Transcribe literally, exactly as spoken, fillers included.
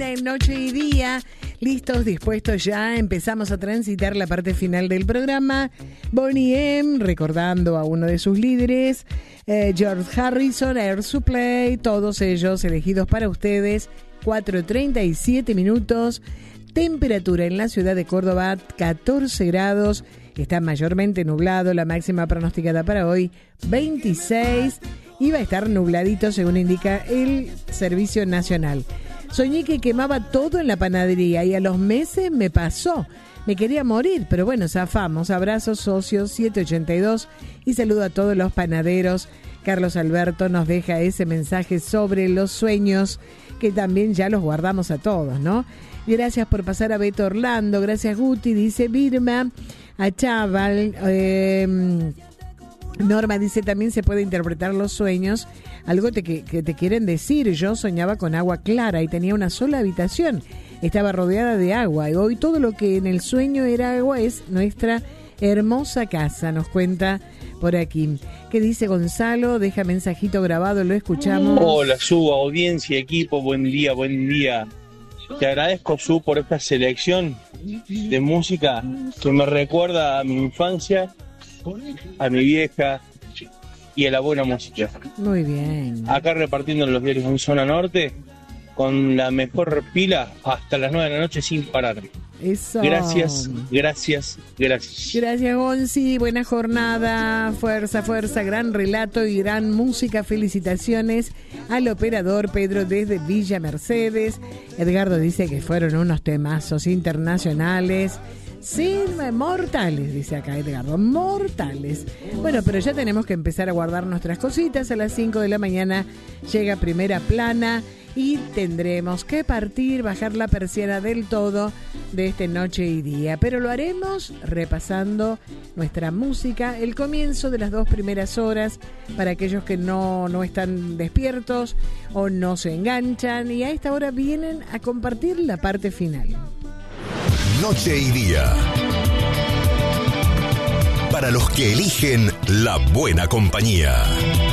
en Noche y Día. Listos, dispuestos ya. Empezamos a transitar la parte final del programa. Bonnie M, recordando a uno de sus líderes. Eh, George Harrison, Air Supply. Todos ellos elegidos para ustedes. cuatro treinta y siete minutos. Temperatura en la ciudad de Córdoba, catorce grados. Está mayormente nublado. La máxima pronosticada para hoy, veintiséis. Y va a estar nubladito, según indica el Servicio Nacional. Soñé que quemaba todo en la panadería y a los meses me pasó. Me quería morir, pero bueno, zafamos. Abrazos, socios, siete ochenta y dos. Y saludo a todos los panaderos. Carlos Alberto nos deja ese mensaje sobre los sueños, que también ya los guardamos a todos, ¿no? Gracias por pasar a Beto Orlando. Gracias, Guti, dice Birma. A Chaval. Eh... Norma dice, también se puede interpretar los sueños, algo te, que, que te quieren decir. Yo soñaba con agua clara y tenía una sola habitación, estaba rodeada de agua y hoy todo lo que en el sueño era agua es nuestra hermosa casa, nos cuenta por aquí. ¿Qué dice Gonzalo? Deja mensajito grabado, lo escuchamos. Hola, Su, audiencia, equipo, buen día, buen día. Te agradezco, Su, por esta selección de música que me recuerda a mi infancia, a mi vieja y a la buena música. Muy bien. Acá repartiendo los diarios en zona norte con la mejor pila hasta las nueve de la noche sin parar. Eso. Gracias, gracias, gracias. Gracias, Gonzi. Buena jornada. Fuerza, fuerza. Gran relato y gran música. Felicitaciones al operador Pedro desde Villa Mercedes. Edgardo dice que fueron unos temazos internacionales. Sí, mortales, dice acá Edgardo, mortales. Bueno, pero ya tenemos que empezar a guardar nuestras cositas. A las cinco de la mañana llega Primera Plana y tendremos que partir, bajar la persiana del todo de este Noche y Día. Pero lo haremos repasando nuestra música, el comienzo de las dos primeras horas para aquellos que no, no están despiertos o no se enganchan y a esta hora vienen a compartir la parte final. Noche y Día. Para los que eligen la buena compañía.